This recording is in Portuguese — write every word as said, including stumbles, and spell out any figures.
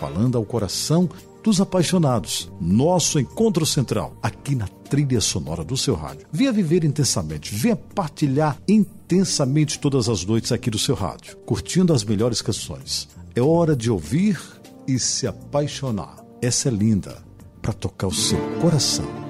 falando ao coração dos apaixonados. Nosso encontro central, aqui na trilha sonora do seu rádio. Venha viver intensamente, venha partilhar intensamente todas as noites aqui do seu rádio, curtindo as melhores canções. É hora de ouvir e se apaixonar. Essa é linda, para tocar o seu coração.